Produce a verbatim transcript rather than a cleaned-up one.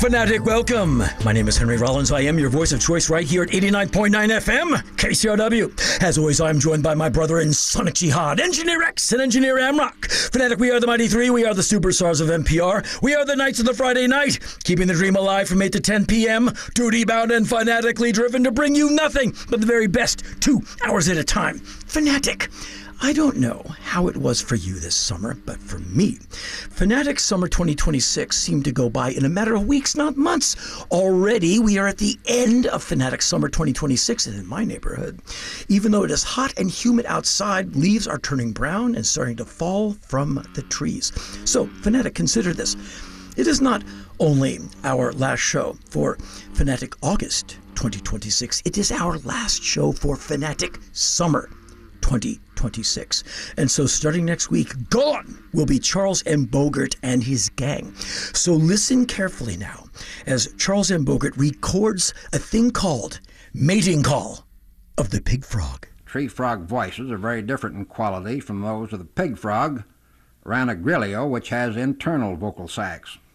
Fanatic, welcome. My name is Henry Rollins. I am your voice of choice right here at eighty-nine point nine F M, K C R W. As always, I'm joined by my brother in Sonic Jihad, Engineer X and Engineer Amrock. Fanatic, we are the Mighty Three. We are the superstars of N P R. We are the Knights of the Friday Night, keeping the dream alive from eight to ten p.m., duty-bound and fanatically driven to bring you nothing but the very best two hours at a time. Fanatic, I don't know how it was for you this summer, but for me, Fanatic Summer twenty twenty-six seemed to go by in a matter of weeks, not months. Already, we are at the end of Fanatic Summer twenty twenty-six, and in my neighborhood, even though it is hot and humid outside, leaves are turning brown and starting to fall from the trees. So, Fanatic, consider this. It is not only our last show for Fanatic August twenty twenty-six, it is our last show for Fanatic Summer twenty twenty-six. And so starting next week, gone will be Charles M. Bogart and his gang. So listen carefully now as Charles M. Bogart records a thing called Mating Call of the Pig Frog. Tree frog voices are very different in quality from those of the pig frog, Ranagrilio, which has internal vocal sacs.